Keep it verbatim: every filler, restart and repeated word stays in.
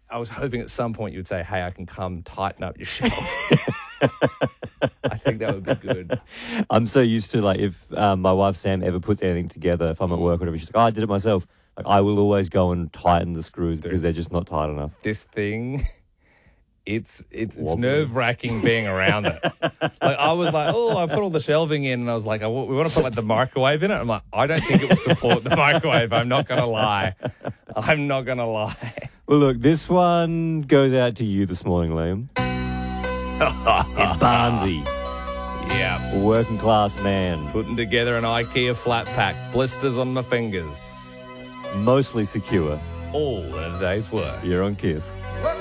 I was hoping at some point you'd say, hey, I can come tighten up your shelf. I think that would be good. I'm so used to, like, if um, my wife Sam ever puts anything together, if I'm at work or whatever, she's like, oh, I did it myself. Like, I will always go and tighten the screws Dude, because they're just not tight enough. This thing, it's it's, it's nerve-wracking being around it. Like, I was like, oh, I put all the shelving in, and I was like, I w- we want to put, like, the microwave in it. I'm like, I don't think it will support the microwave. I'm not going to lie. I'm not going to lie. Well, look, this one goes out to you this morning, Liam. It's Barnsey. Yeah. Working class man. Putting together an IKEA flat pack. Blisters on my fingers. Mostly secure. All in a day's work. You're on Kiss. Well,